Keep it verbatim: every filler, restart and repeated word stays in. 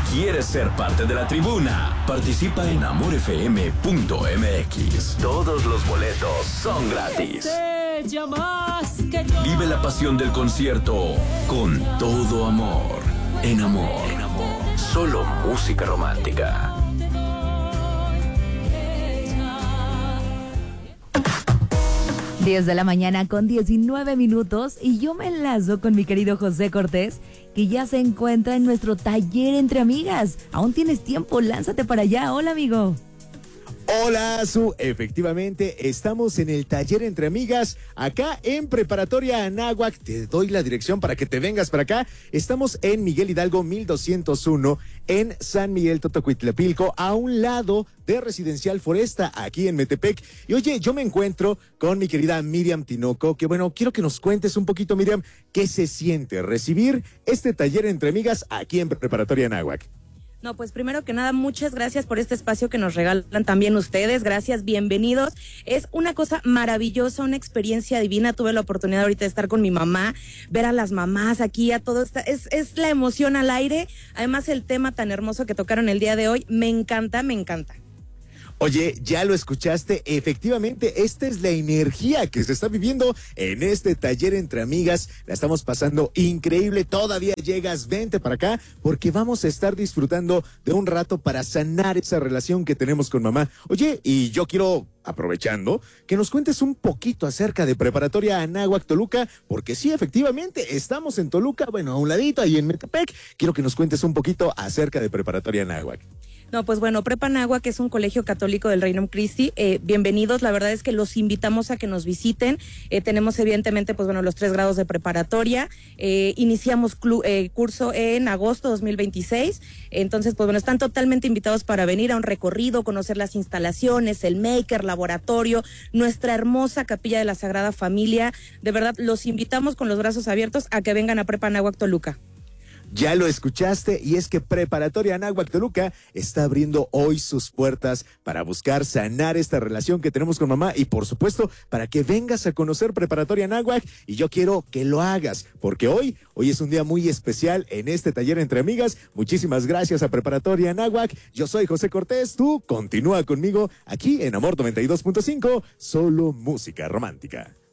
¿Quieres ser parte de la tribuna? Participa en amor f m punto m x. Todos los boletos son gratis. Vive la pasión del concierto con todo amor. En amor. En amor. Solo música romántica. diez de la mañana con diecinueve minutos y yo me enlazo con mi querido José Cortés, que ya se encuentra en nuestro taller entre amigas. Aún tienes tiempo, lánzate para allá. Hola, amigo. Hola, Azu. Efectivamente, estamos en el taller entre amigas, acá en Preparatoria Anáhuac. Te doy la dirección para que te vengas para acá. Estamos en Miguel Hidalgo mil doscientos uno, en San Miguel Totocuitlapilco, a un lado de Residencial Foresta, aquí en Metepec. Y oye, yo me encuentro con mi querida Miriam Tinoco, que bueno, quiero que nos cuentes un poquito, Miriam, qué se siente recibir este taller entre amigas aquí en Preparatoria Anáhuac. No, pues primero que nada, muchas gracias por este espacio que nos regalan también ustedes. Gracias, bienvenidos. Es una cosa maravillosa, una experiencia divina. Tuve la oportunidad ahorita de estar con mi mamá, ver a las mamás aquí, a todo esto. Es, es la emoción al aire. Además, el tema tan hermoso que tocaron el día de hoy, me encanta, me encanta. Oye, ya lo escuchaste, efectivamente, esta es la energía que se está viviendo en este taller entre amigas. La estamos pasando increíble, todavía llegas, vente para acá, porque vamos a estar disfrutando de un rato para sanar esa relación que tenemos con mamá. Oye, y yo quiero, aprovechando, que nos cuentes un poquito acerca de Preparatoria Anáhuac Toluca, porque sí, efectivamente, estamos en Toluca, bueno, a un ladito, ahí en Metepec. Quiero que nos cuentes un poquito acerca de Preparatoria Anáhuac. No, pues bueno, Prepa Anáhuac, que es un colegio católico del Reino Christi, eh, bienvenidos. La verdad es que los invitamos a que nos visiten. Eh, tenemos evidentemente, pues bueno, los tres grados de preparatoria. Eh, iniciamos clu- eh, curso en agosto dos mil veintiséis. Entonces, pues bueno, están totalmente invitados para venir a un recorrido, conocer las instalaciones, el maker, laboratorio, nuestra hermosa capilla de la Sagrada Familia. De verdad, los invitamos con los brazos abiertos a que vengan a Prepa Anáhuac Toluca. Ya lo escuchaste, y es que Preparatoria Anáhuac Toluca está abriendo hoy sus puertas para buscar sanar esta relación que tenemos con mamá y, por supuesto, para que vengas a conocer Preparatoria Anáhuac. Y yo quiero que lo hagas, porque hoy, hoy es un día muy especial en este taller entre amigas. Muchísimas gracias a Preparatoria Anáhuac. Yo soy José Cortés, tú continúa conmigo aquí en Amor noventa y dos punto cinco, solo música romántica.